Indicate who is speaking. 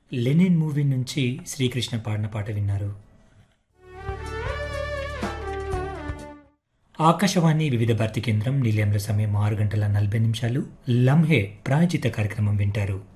Speaker 1: Lenin movie నుంచి శ్రీకృష్ణ పాడిన పాట విన్నారు. ఆకాశవాణి వివిధ భారతి కేంద్రం నిలయంలో సమయం 6 గంటల 40 నిమిషాలు. లంహే ప్రాయోజిత కార్యక్రమం వింటారు.